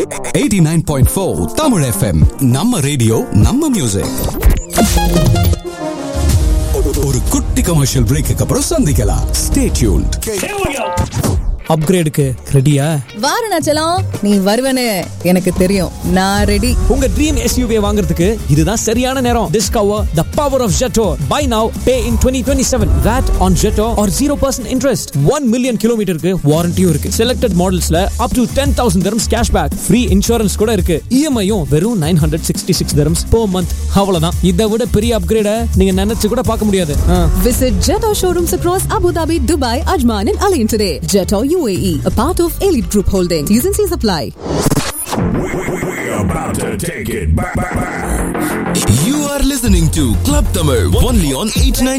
89.4 Tamil FM. நம்ம radio நம்ம music. ஒரு குட்டி கமர்ஷியல் பிரேக்கு அப்புறம் சந்திக்கலாம். Stay tuned. அப்கிரேடுக்கு ரெடியா? வாரணாச்சலம், நீ வருவனே எனக்கு தெரியும். நான் ரெடி. உங்க ட்ரீம் SUV வாங்குறதுக்கு இதுதான் சரியான நேரம். Discover the power of Jetor. Buy now, pay in 2027. VAT on Jetor or 0% interest. 1 million kilometerக்கு வாரண்டியும் இருக்கு. Selected modelsல up to 10,000 dirhams cashback. Free insurance கூட இருக்கு. EMI-யும் வெறும் 966 dirhams per month. அவ்வளவுதான். இதை விட பெரிய அப்கிரேட நீங்க நினைச்சு கூட பார்க்க முடியாது. Visit Jetor showrooms across Abu Dhabi, Dubai, Ajman and Alain today. Jetor UAE, a part of Elite Group Holdings. T's and C's apply. We're about to take it back. You are listening to Club Tamil only on 89